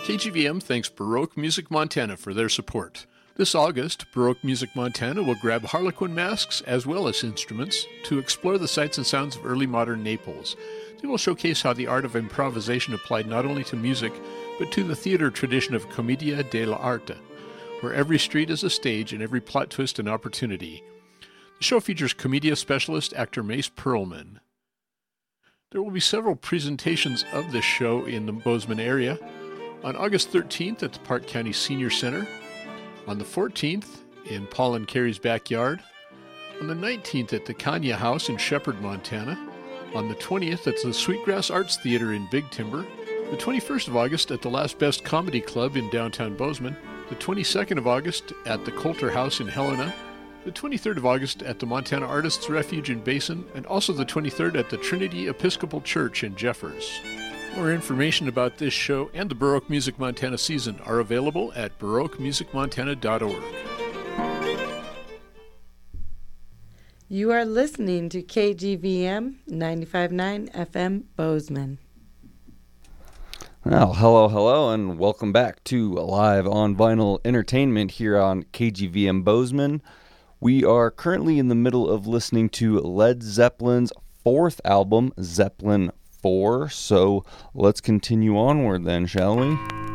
KGVM thanks Baroque Music Montana for their support. This August, Baroque Music Montana will grab Harlequin masks as well as instruments to explore the sights and sounds of early modern Naples. They will showcase how the art of improvisation applied not only to music, but to the theater tradition of Commedia dell'arte, where every street is a stage and every plot twist an opportunity. The show features Commedia specialist actor Mace Perlman. There will be several presentations of this show in the Bozeman area. On August 13th at the Park County Senior Center, on the 14th in Paul and Carrie's backyard, on the 19th at the Kanya House in Shepherd, Montana, on the 20th at the Sweetgrass Arts Theater in Big Timber, the 21st of August at the Last Best Comedy Club in downtown Bozeman, the 22nd of August at the Coulter House in Helena, the 23rd of August at the Montana Artists Refuge in Basin, and also the 23rd at the Trinity Episcopal Church in Jeffers. More information about this show and the Baroque Music Montana season are available at baroquemusicmontana.org. You are listening to KGVM 95.9 FM Bozeman. Well, hello, and welcome back to Live on Vinyl Entertainment here on KGVM Bozeman. We are currently in the middle of listening to Led Zeppelin's fourth album, Zeppelin 4, so let's continue onward then, shall we?